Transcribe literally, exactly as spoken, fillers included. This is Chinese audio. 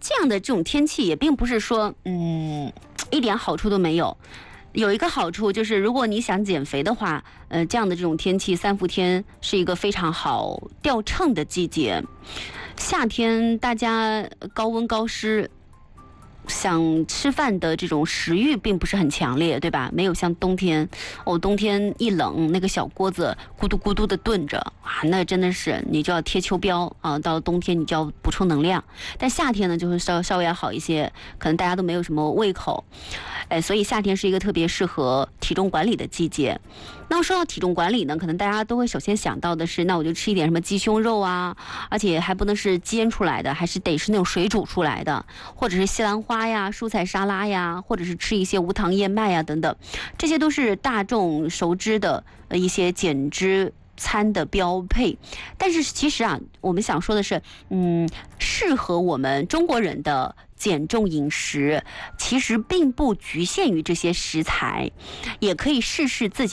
这样的这种天气也并不是说嗯一点好处都没有。有一个好处就是，如果你想减肥的话，呃，这样的这种天气，三伏天是一个非常好掉秤的季节。夏天大家高温高湿，想吃饭的这种食欲并不是很强烈，对吧？没有像冬天，哦，冬天一冷，那个小锅子咕嘟咕嘟的炖着，啊，那真的是你就要贴秋膘啊！到了冬天你就要补充能量。但夏天呢，就会稍稍微要好一些，可能大家都没有什么胃口，哎，所以夏天是一个特别适合体重管理的季节。那么说到体重管理呢，可能大家都会首先想到的是，那我就吃一点什么鸡胸肉啊，而且还不能是煎出来的，还是得是那种水煮出来的，或者是西兰花呀、蔬菜沙拉呀，或者是吃一些无糖燕麦呀等等，这些都是大众熟知的呃一些减脂餐的标配。但是其实啊，我们想说的是，嗯，适合我们中国人的减重饮食，其实并不局限于这些食材，也可以试试自己